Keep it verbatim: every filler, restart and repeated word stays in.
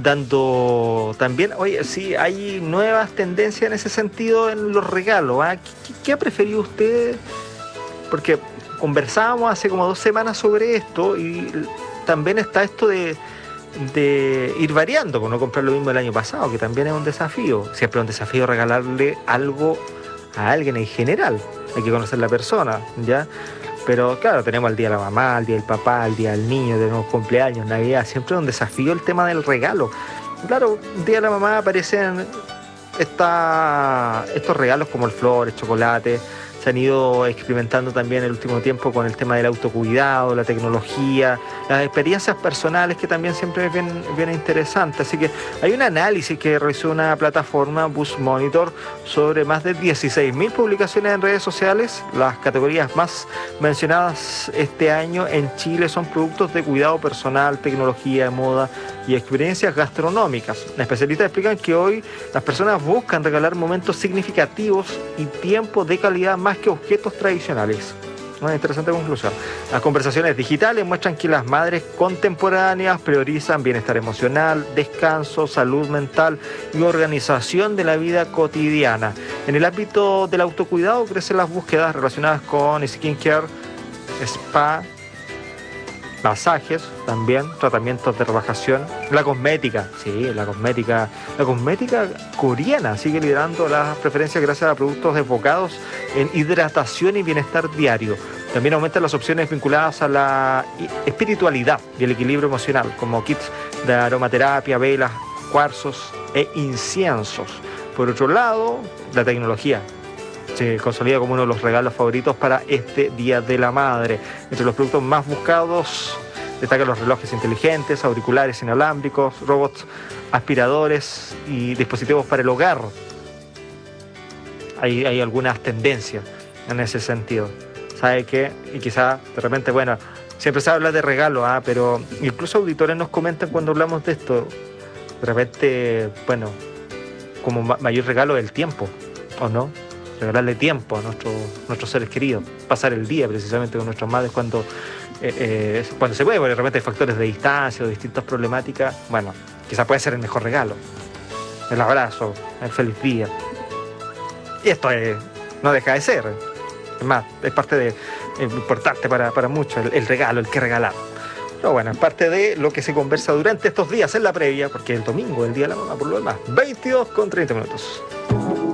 dando también, oye, sí, hay nuevas tendencias en ese sentido en los regalos, ¿ah? ¿Qué, qué ha preferido usted? Porque conversábamos hace como dos semanas sobre esto y también está esto de, de ir variando, pues no comprar lo mismo del año pasado, que también es un desafío. Siempre es un desafío regalarle algo a alguien en general, hay que conocer la persona, ¿ya? Pero claro, tenemos el día de la mamá, el día del papá, el día del niño, tenemos cumpleaños, Navidad, siempre es un desafío el tema del regalo. Claro, el día de la mamá aparecen esta, estos regalos como el flores, chocolate. Se han ido experimentando también en el último tiempo con el tema del autocuidado, la tecnología, las experiencias personales, que también siempre es bien, bien interesante. Así que hay un análisis que realizó una plataforma, Boost Monitor, sobre más de dieciséis mil publicaciones en redes sociales. Las categorías más mencionadas este año en Chile son productos de cuidado personal, tecnología, moda y experiencias gastronómicas. Especialistas explican que hoy las personas buscan regalar momentos significativos y tiempo de calidad más que objetos tradicionales. Una interesante conclusión. Las conversaciones digitales muestran que las madres contemporáneas priorizan bienestar emocional, descanso, salud mental y organización de la vida cotidiana. En el ámbito del autocuidado crecen las búsquedas relacionadas con skincare, spa, masajes, también tratamientos de relajación, la cosmética, sí, la cosmética, la cosmética coreana sigue liderando las preferencias gracias a productos enfocados en hidratación y bienestar diario. También aumentan las opciones vinculadas a la espiritualidad y el equilibrio emocional, como kits de aromaterapia, velas, cuarzos e inciensos. Por otro lado, la tecnología se consolida como uno de los regalos favoritos para este Día de la Madre. Entre los productos más buscados destacan los relojes inteligentes, auriculares inalámbricos, robots aspiradores y dispositivos para el hogar. Hay, hay algunas tendencias en ese sentido. ¿Sabe qué? Y quizá de repente, bueno, siempre se habla de regalo, ¿ah? Pero incluso auditores nos comentan cuando hablamos de esto, de repente, bueno, como ma- mayor regalo el tiempo, ¿o no? Regalarle tiempo a nuestro, nuestros seres queridos, pasar el día precisamente con nuestras madres cuando, eh, eh, cuando se puede, porque de repente hay factores de distancia o distintas problemáticas. Bueno, quizás puede ser el mejor regalo, el abrazo, el feliz día. Y esto es, no deja de ser, es más, es parte de, es importante para, para muchos, el, el regalo, el que regalar. Pero bueno, es parte de lo que se conversa durante estos días en la previa, porque el domingo, el día de la mamá, por lo demás, veintidós con treinta minutos.